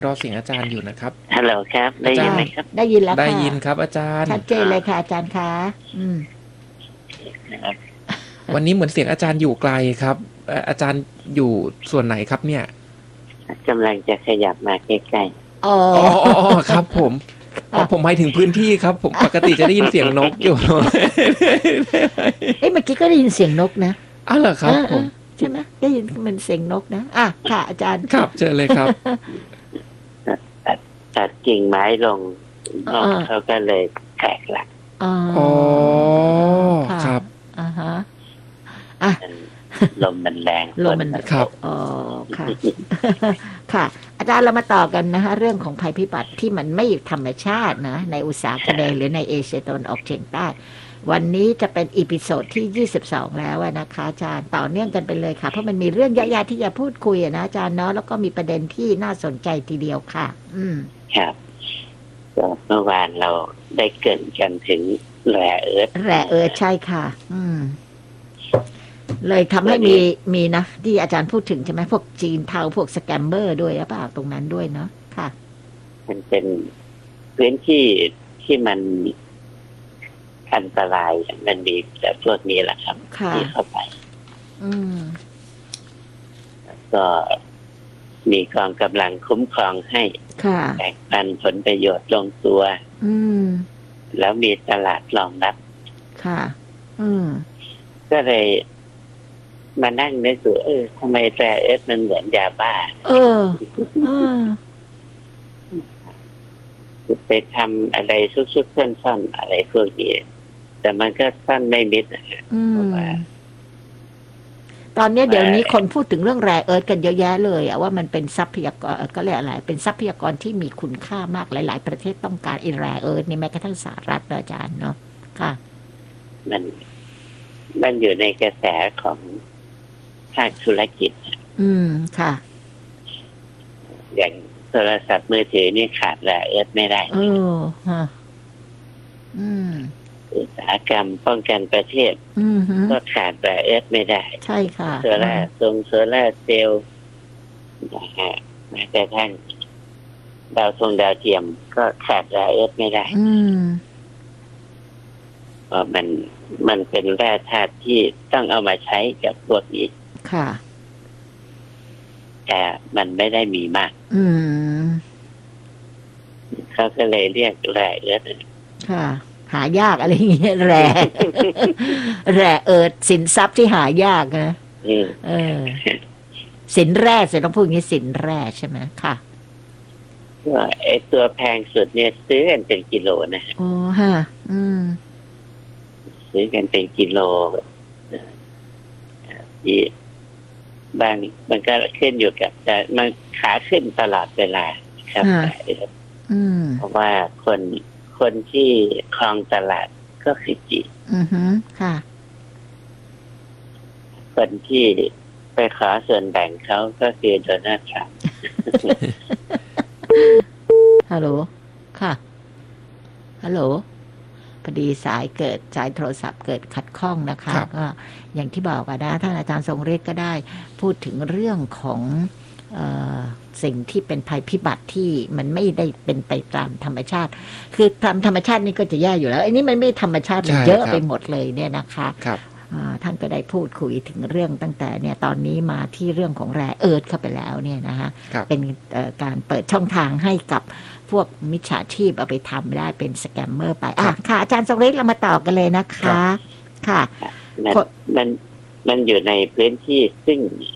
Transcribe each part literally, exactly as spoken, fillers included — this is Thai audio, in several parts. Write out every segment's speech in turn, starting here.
รอเสียงอาจารย์อยู่นะครับฮัลโหลครับได้ยินไหมครับได้ยินแล้วได้ค่ะยินครับอาจารย์ชัดเจนเลยค่ะอาจารย์คะอืมนะครับวันนี้เหมือนเสียงอาจารย์อยู่ไกลครับเอ่ออาจารย์อยู่ส่วนไหนครับเนี่ยกำลังจะขยับมาใกล้อ๋ออ๋ออ๋ออ๋อครับผมอ๋อผมหมายถึงพื้นที่ครับ ผมปกติจะได้ยินเสียงนกอยู่เอ๊ะเมื่อกี้ก็ได้ยินเสียงนกนะอ้าวเหรอครับเออผเอมอใช่ไหมได้ยินมันเสียงนกนะอ่ะค่ะ อาจารย์ครับเจอเลยครับๆตัดตัดกิ่งไม้ลงนอกอ่าเขาก็เลยแตกหลักอ๋ออ๋อค่ะครับอ่าฮะอ่ะลมมันแรงลมมันฝครับอ๋อค่ะ ค่ะ อาจารย์เรามาต่อกันนะคะเรื่องของภัยพิบัติที่มันไม่ธรรมชาตินะในอุตสาหกรรมหรือในเอเชียตะวันออกเฉียงใต้วันนี้จะเป็นอีพิโซดที่ยี่สิบสองแล้วนะคะอาจารย์ต่อเนื่องกันไปเลยค่ะเพราะมันมีเรื่องเยอะๆที่จะพูดคุยนะอาจารย์เนาะแล้วก็มีประเด็นที่น่าสนใจทีเดียวค่ะ อืมครับก็เมื่อวานเราได้เกรินกันถึงแร่เอิร์ธแร่เออใช่ค่ะ อืม เลยทำให้มีมีนะที่อาจารย์พูดถึงใช่ไหมพวกจีนเทาพวกสแกมเมอร์ด้วยหรือเปล่าตรงนั้นด้วยเนาะค่ะมันเป็นพื้นที่ที่มันอันตรายมันมีแต่พวกนี้แหละครับค่ะที่เข้าไปอืมก็มีกองกำลังคุ้มครองให้ค่ะแบ่งปันผลประโยชน์ลงตัวอืมแล้วมีตลาดรองรับค่ะ อืมก็เลยมานั่งนึกดูเออทำไมแร่เอิร์ธมันเหมือนยาบ้าเออเออไปทำอะไรซุกๆซ่อนๆอะไรพวกนี้แต่มันก็ซ่อนไม่มิดนะฮะอืเพมราะว่าตอนนี้เดี๋ยวนี้คนพูดถึงเรื่องแร่เอิร์ธกันเยอะแยะเลยอะว่ามันเป็นทรัพยากรก็เรียกอะไรเป็นทรัพยากรที่มีคุณค่ามากหลาย ๆ ประเทศต้องการไอ้แร่เอิร์ธนี่แม้กระทั่งสหรัฐนะอาจารย์เนาะค่ะมันมันอยู่ในกระแสของภาคธุรกิจอืมค่ะอย่างโทรศัพท์มือถือนี่ขาดแร่เอิร์ธไม่ได้เออฮะอืมอุตสาหกรรมป้องกันประเทศอืมฮึก็ขาดแร่เอิร์ธไม่ได้ใช่ค่ะโซล่าร์ทรงโซล่าร์เซลล์นะฮะแม้กระทั่งดาวทงดาวเทียมก็ขาดแร่เอิร์ธไม่ได้อืมเพราะมันมันเป็นแร่ธาตุที่ต้องเอามาใช้กับพวกนี้ค่ะแต่มันไม่ได้มีมากอืมเขาก็เลยเรียกแร่เอิร์ธค่ะ หายากอะไรอย่างเงี้ยแร่ แร่เอิร์ธสินทรัพย์ที่หายากนะอืมเออ สินแร่สิต้องพูดอย่างนี้สินแร่ใช่ไหมค่ะก็ไอตัวแพงสุดเนี่ยซื้อกันเป็นกิโลนะโอ้ฮะอืมซื้อกันเป็นกิโลที่บางมันก็ขึ้นอยู่กับแต่มันขาขึ้นตลอดเวลาครับอืมเพราะว่าคนคนที่ครองตลาดก็คือจีนอือฮึค่ะคนที่ไปขอส่วนแบ่งเขาก็คือโดนัลด์ทรัมป์ฮัลโหล ค่ะ ฮัลโหล พอดีสายเกิดสายโทรศัพท์เกิดขัดข้องนะคะครับก็อย่างที่บอกอะนะท่านอาจารย์ทรงฤทธิ์ก็ได้พูดถึงเรื่องของเออสิ่งที่เป็นภัยพิบัติที่มันไม่ได้เป็นไปตามธรรมชาติ คือตามธรรมชาตินี่ก็จะแย่อยู่แล้วอันนี้มันไม่ธรรมชาติมันใช่เยอะครับไปหมดเลยเนี่ยนะคะครับอ่าท่านก็ได้พูดคุยถึงเรื่องตั้งแต่เนี่ยตอนนี้มาที่เรื่องของแร่เอิร์ธเข้าไปแล้วเนี่ยนะคะครับเป็นเอ่อการเปิดช่องทางให้กับพวกมิจฉาชีพเอาไปทำได้เป็นสแกมเมอร์ไปอ่ะค่ะอาจารย์ทรงฤทธิ์เรามาต่อกันเลยนะคะ ค่ะมันคนมันมันอยู่ในพื้นที่ซึ่ง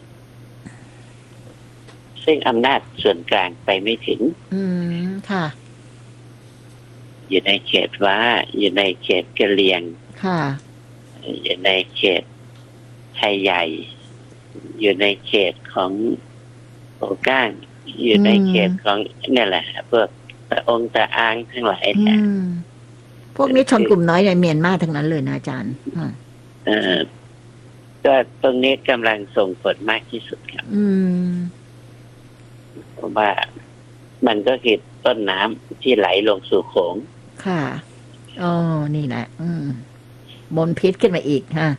ซึ่งอำนาจส่วนกลางไปไม่ถึงอืมค่ะอยู่ในเขตว่าอยู่ในเขตกะเหรี่ยงค่ะอยู่ในเขตไทยใหญ่ อยู่ในเขตของโอก้างอยู่ในเขตของเนี่ยแหละพวกตะองตะอางทั้งหลายอืเนี่ยมพวกนี้ชนกลุ่มน้อยในเมียนมาทั้งนั้นเลยนะอาจารย์อ่าเออก็ตรงนี้กำลังส่งผลมากที่สุดครับอืมเพราะว่ามันก็คือต้นน้ำที่ไหลลงสู่โขงค่ะอ๋อนี่แหละ อืมมลพิษขึ้นมาอีกฮะ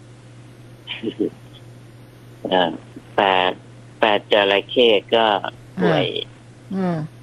เอ่อปลาปลาจระเข้ก็ป่วยอืม